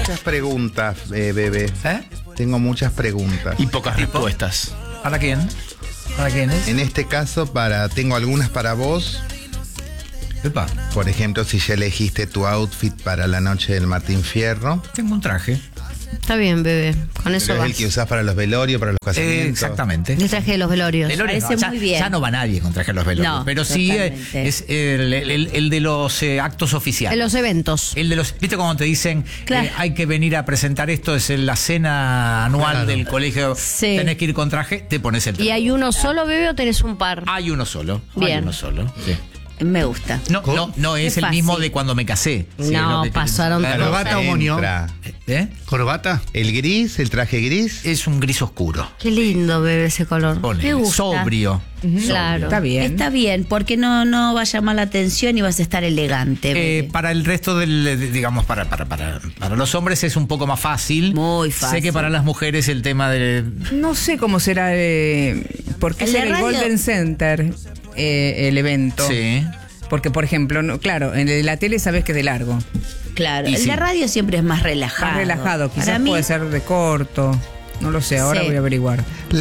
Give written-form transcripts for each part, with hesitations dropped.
muchas preguntas, bebé. Tengo muchas preguntas. Y pocas respuestas. ¿Para quién? ¿Para quién es? En este caso, tengo algunas para vos. Epa. Por ejemplo, si ya elegiste tu outfit para la noche del Martín Fierro. Tengo un traje. Está bien, bebé. Con eso Es vas. el que usás para los velorios, para los casamientos. Exactamente. El traje de los velorios. Velorio Parece muy bien. Ya no va nadie con traje a los velorios. No, pero sí totalmente. es el de los actos oficiales. En los eventos. El de los, ¿viste cuando te dicen Claro. hay que venir a presentar esto? Es en la cena anual del colegio. Sí. Tenés que ir con traje, te pones el traje. ¿Y hay uno solo, bebé, o tenés un par? Hay uno solo. Bien. Hay uno solo. Sí. Me gusta. No es Qué el mismo fácil. de cuando me casé. Sí, No, lo que- pasaron Claro. todos. ¿Corbata o moño? Entra. ¿Eh? ¿Corbata? El gris, el traje gris. Es un gris oscuro. Qué lindo, bebé, ese color. Ponele, Me gusta. sobrio. Claro. Está bien. Está bien, porque no va a llamar la atención y vas a estar elegante. bebé. Para el resto digamos, para los hombres es un poco más fácil. Muy fácil. Sé que para las mujeres el tema de... No sé cómo será, porque El es de en el radio. Golden Center el evento. Sí. Porque, por ejemplo, claro, en el de la tele sabes que es de largo. Claro, Y el sí. de radio siempre es más relajado. Más relajado, Para quizás mí, puede ser de corto. No lo sé, ahora Sí. voy a averiguar.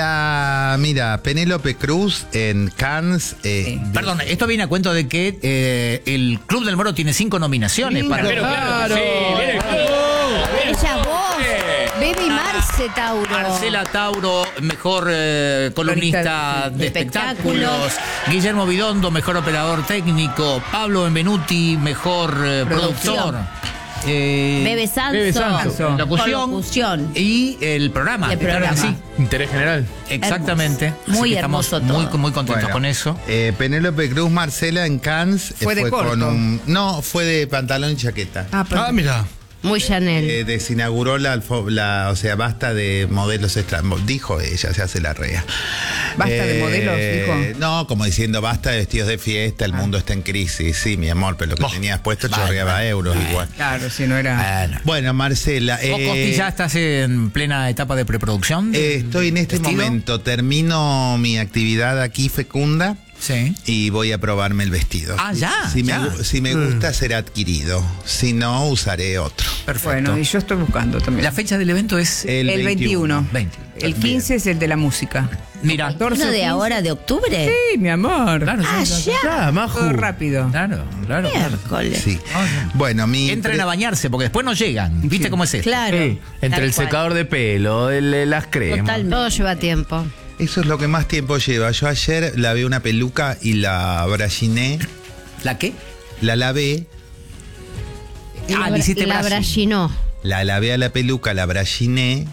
Mira, Penélope Cruz en Cannes. Perdón, esto viene a cuento de que el Club del Moro tiene 5 nominaciones. Para Pero claro. Sí, viene el club. Ella vos. Bebé y Marce Tauro. Marcela Tauro, mejor columnista de espectáculos. Guillermo Vidondo, mejor operador técnico. Pablo Benvenuti, mejor productor. Bebe Sanso. Bebe Sanso. Locución. Y el programa. El programa. Sí, Interés general. exactamente. Hermoso. Así Muy que estamos hermoso muy, todo. muy contentos Bueno, con eso. Penélope Cruz, Marcela en Cannes. Fue de corto. No, fue de pantalón y chaqueta. Ah, mira. Muy Chanel. Desinauguró o sea, basta de modelos extra. Dijo ella, se hace la rea. ¿Basta de modelos, dijo? No, como diciendo, basta de vestidos de fiesta, el mundo está en crisis. Sí, mi amor, pero lo que tenías puesto chorreaba euros igual. Claro, si no era. Bueno, Marcela. ¿Vos, Costi, ya estás en plena etapa de preproducción? Estoy en este ¿Vestido? momento, termino mi actividad aquí fecunda. Sí. Y voy a probarme el vestido. Ah, ya, Si ya. me gusta, será adquirido. Si no, usaré otro. Perfecto. Bueno, y yo estoy buscando también. La fecha del evento es El 21. 20. El 15 es el de la música. Mira. 14, ¿Uno de 15. ahora de octubre? Sí, mi amor. Claro, Ah, sí, ya. Ah, Maju. Todo rápido. claro. Miércoles. Sí. Bueno, Entren a bañarse porque después no llegan. ¿Viste cómo es esto? Claro. Sí, entre Tal el cual. secador de pelo, las cremas. Totalmente. Todo lleva tiempo. Eso es lo que más tiempo lleva. Yo ayer lavé una peluca y la brachiné, ¿La qué? la lavé, Le hiciste la brazo. brachinó. la lavé a la peluca, la brachiné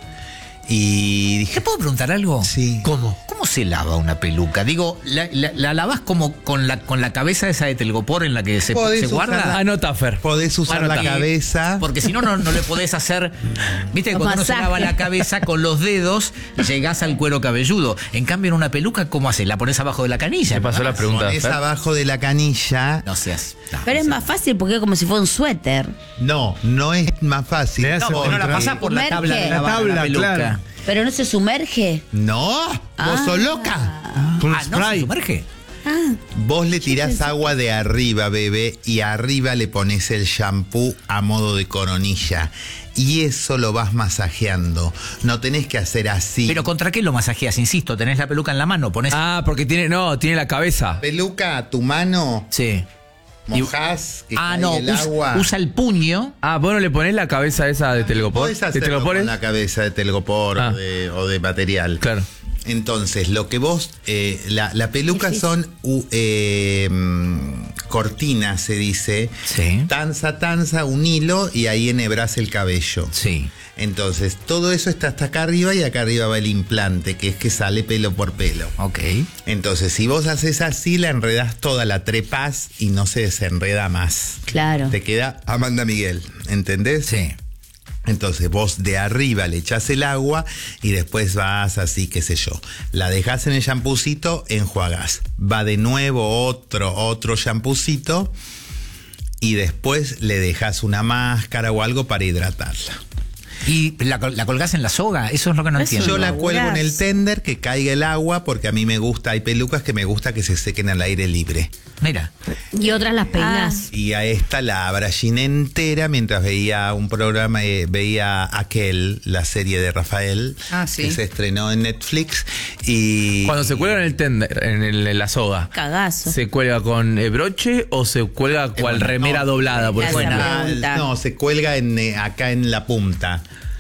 y dije, ¿Te puedo preguntar algo? sí. ¿Cómo? ¿Cómo se lava una peluca? Digo, ¿la lavas como con la cabeza esa de telgopor en la que se Podés guarda? usarla. Ah, no, Taffer. Podés usar Bueno, la cabeza. Porque si no, no le podés hacer. Viste que Los cuando uno se masajes. lava la cabeza con los dedos, llegás al cuero cabelludo. En cambio, en una peluca, ¿cómo haces? ¿La pones abajo de la canilla? Me pasó la pregunta. Pones Fer. abajo de la canilla. No seas. no, Pero es más fácil porque es como si fuera un suéter. No, no es más fácil. Le das No, porque no la pasás por la Sumerge. tabla de La lavar tabla, la peluca. claro. Pero no se sumerge. No, vos sos loca. Con un Ah, no se spray. sumerge. Vos le tirás agua de arriba, bebé, y arriba le pones el shampoo a modo de coronilla. Y eso lo vas masajeando. No tenés que hacer así. Pero ¿contra qué lo masajeas? Insisto, tenés la peluca en la mano, pones. Ah, porque tiene la cabeza. Peluca a tu mano, Sí. mojás, que cae No, el agua. usa el puño. Ah, vos no le ponés la cabeza esa de telgopor. Podés ¿De hacerlo telgopor con es? la cabeza de telgopor Ah. o de material. Claro. Entonces, lo que vos... la peluca son cortinas, se dice. Sí. Tanza, un hilo y ahí enhebrás el cabello. Sí. Entonces, todo eso está hasta acá arriba y acá arriba va el implante, que es que sale pelo por pelo. Ok. Entonces, si vos haces así, la enredás toda, la trepás y no se desenreda más. Claro. Te queda Amanda Miguel, ¿entendés? Sí. Entonces vos de arriba le echás el agua y después vas así, qué sé yo. La dejás en el champucito, enjuagás. Va de nuevo otro champucito y después le dejás una máscara o algo para hidratarla. ¿Y la colgás en la soga? Eso es lo que no entiendo. Yo la cuelgo en el laburás. tender, que caiga el agua, porque a mí me gusta, hay pelucas que me gusta que se sequen al aire libre. Mira. Y otras las peinas. Y a esta la abrallé entera mientras veía un programa, veía Aquel, la serie de Rafael, Ah, sí. que se estrenó en Netflix. Y Cuando se cuelga en el tender, en la soga, Cagazo. ¿se cuelga con broche o se cuelga cual bueno, remera no. doblada, por Esa ejemplo? pregunta. No, se cuelga acá en la punta.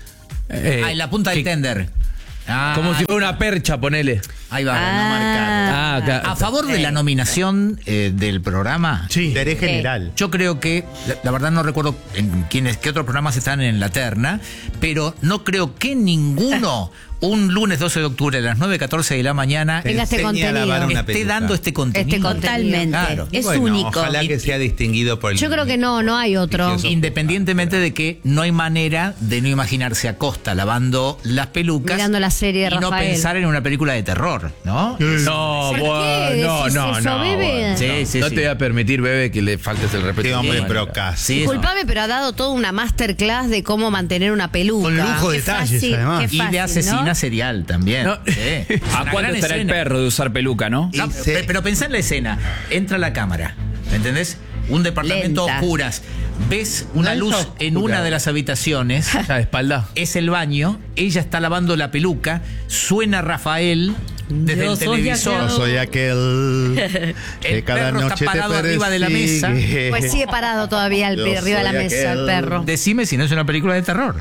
En la punta del tender. Ah, Como si fuera una percha, ponele. ahí va. no marcar. Claro. A favor de la nominación del programa. Sí. Interés general. Yo creo que, la verdad no recuerdo qué otros programas están en la terna, pero no creo que ninguno, un lunes 12 de octubre a las 9:14 de la mañana, Tenga este enseña a lavar contenido. una esté peluca. dando este contenido. Totalmente. Claro. Es Bueno, único. Ojalá que sea distinguido por el. Yo creo que no hay otro. Independientemente de que no hay manera de no imaginarse a Costa lavando las pelucas Mirando la serie de y no Rafael. pensar en una película de terror, ¿no? No, ¿Por bueno, qué no, decís no, eso, no. bebé? bueno. Sí, sí, No sí. te voy a permitir, bebé, que le faltes el respeto. Qué hombre Sí. procas. Sí, eso. Disculpame, pero ha dado toda una masterclass de cómo mantener una peluca. Con lujo de Qué detalles, fácil, además. qué Y de fácil, asesina ¿no? serial también. No. Sí. ¿A Una cuánto gran estará el escena. perro de usar peluca, no? No, Y se- pero pensá en la escena. Entra la cámara, ¿me entendés? Un departamento Lenta. a oscuras. Ves una Una luz oscura. en una de las habitaciones. Ya de espalda. Es el baño. Ella está lavando la peluca. Suena Rafael desde el televisor. Yo soy aquel El perro está parado arriba de la mesa. Pues sigue parado todavía Yo arriba de la soy mesa el aquel. perro. Decime si no es una película de terror.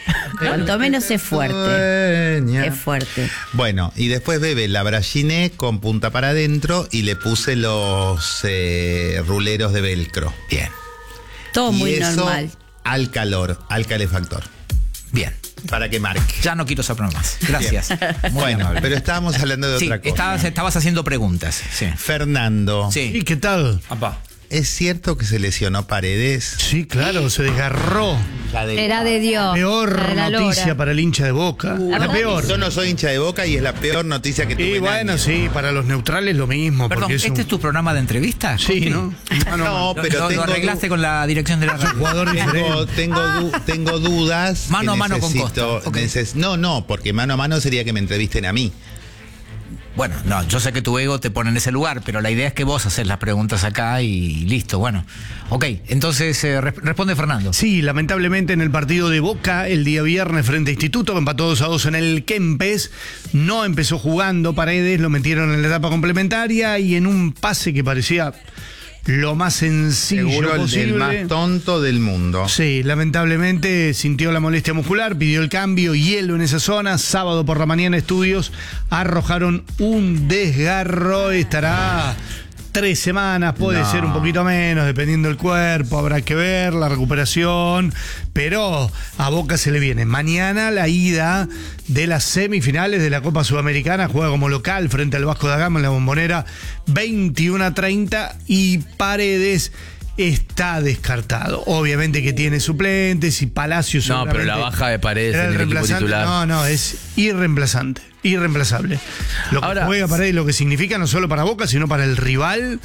Cuanto menos es fuerte. Es fuerte. Bueno, y después bebé la brayiné con punta para adentro y le puse los ruleros de velcro. Bien, Todo Y muy eso normal. al calor, al calefactor, bien. para que marque. Ya no quiero saber más. Gracias. Muy Bueno, amable. pero estábamos hablando de Sí, otra cosa. estabas haciendo preguntas. Sí. Fernando, Sí. ¿Y qué tal? Apá. ¿es cierto que se lesionó Paredes? Sí, claro, se desgarró. Era de Dios. Peor la de la noticia lora. para el hincha de Boca. La verdad peor. Yo no soy hincha de Boca y es la peor noticia que tuve Y en bueno, años. sí, para los neutrales lo mismo. Perdón, porque es ¿este un- es tu programa de entrevista? Sí, ¿no? No, pero Lo tengo arreglaste con la dirección de la radio. Jugador diferente. tengo dudas. Mano que a mano con necesito- Costa. Ok. No, porque mano a mano sería que me entrevisten a mí. Bueno, no, yo sé que tu ego te pone en ese lugar, pero la idea es que vos haces las preguntas acá y listo, bueno. Ok, entonces responde Fernando. Sí, lamentablemente en el partido de Boca el día viernes frente a Instituto, que empató 2-2 en el Kempes, no empezó jugando Paredes, lo metieron en la etapa complementaria y en un pase que parecía lo más sencillo Seguro el posible. más tonto del mundo. Sí, lamentablemente sintió la molestia muscular, pidió el cambio, hielo en esa zona. Sábado por la mañana estudios arrojaron un desgarro, estará 3 semanas, puede ser un poquito menos, dependiendo del cuerpo, habrá que ver la recuperación, pero a Boca se le viene. Mañana la ida de las semifinales de la Copa Sudamericana, juega como local frente al Vasco da Gama en la Bombonera, 21-30 y Paredes está descartado. Obviamente que tiene suplentes y Palacios. No, pero la baja de Paredes era en el equipo reemplazante. titular. No, es irreemplazante, irreemplazable. Lo que Ahora- juega Paredes, lo que significa no solo para Boca, sino para el rival,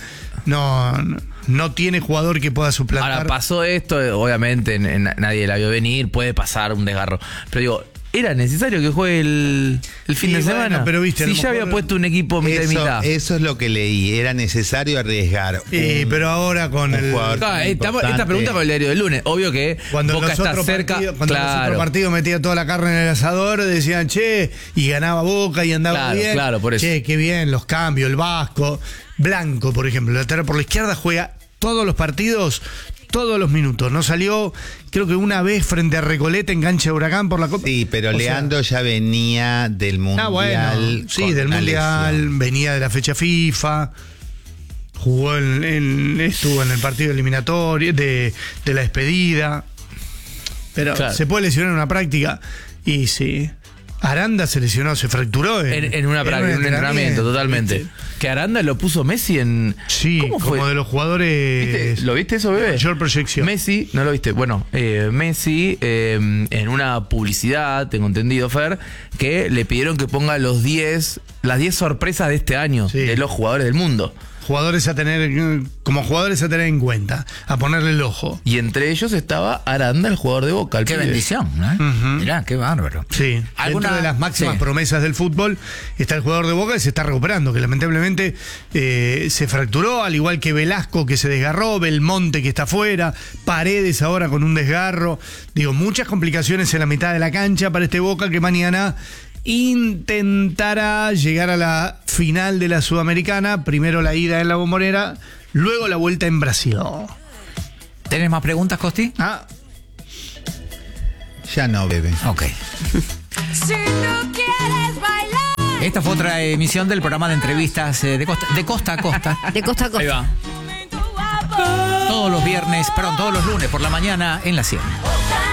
no tiene jugador que pueda suplantar. Ahora, pasó esto, obviamente, nadie la vio venir, puede pasar un desgarro. Pero digo, ¿era necesario que juegue el fin Y de bueno, semana? pero viste, a si lo ya mejor- había puesto un equipo mitad y mitad. Eso es lo que leí. Era necesario arriesgar. Pero ahora con un el... jugador Claro, tan esta importante. pregunta con el diario del lunes. Obvio que Cuando Boca los está otros cerca. partidos, cuando los Claro. otros partidos metía toda la carne en el asador, decían, che, y ganaba Boca y andaba Claro, bien. claro, por eso. Che, qué bien, los cambios, el Vasco. Blanco, por ejemplo, el lateral por la izquierda juega todos los partidos, todos los minutos. No salió, creo que una vez frente a Recoleta en cancha de Huracán por la Copa. Sí, pero O sea, Leandro ya venía del Mundial. bueno, sí, con del una Mundial, lesión. venía de la fecha FIFA, jugó estuvo en el partido eliminatorio, de la despedida. Pero Claro. se puede lesionar en una práctica. Y sí, Aranda se lesionó, se fracturó En una práctica, en un entrenamiento, totalmente. ¿viste? Que Aranda lo puso Messi en. Sí, ¿Cómo fue? como de los jugadores. ¿Viste? ¿Lo viste eso, bebé? Mayor proyección. Messi, no lo viste. Bueno, Messi, en una publicidad, tengo entendido, Fer, que le pidieron que ponga las 10 sorpresas de este año, Sí. de los jugadores del mundo. jugadores a tener en cuenta, a ponerle el ojo. Y entre ellos estaba Aranda, el jugador de Boca. El Qué pibe. bendición, ¿no? Mirá, qué bárbaro. Sí, ¿Alguna- dentro de las máximas sí. promesas del fútbol está el jugador de Boca que se está recuperando, que lamentablemente se fracturó, al igual que Velasco que se desgarró, Belmonte que está afuera, Paredes ahora con un desgarro. Digo, muchas complicaciones en la mitad de la cancha para este Boca que mañana intentará llegar a la final de la Sudamericana, primero la ida en la Bombonera, luego la vuelta en Brasil. ¿Tenés más preguntas, Costi? Ah, Ya no, bebé. Ok. Esta fue otra emisión del programa de entrevistas de costa a costa. De costa a Ahí costa. va. Todos los lunes por la mañana en la 100.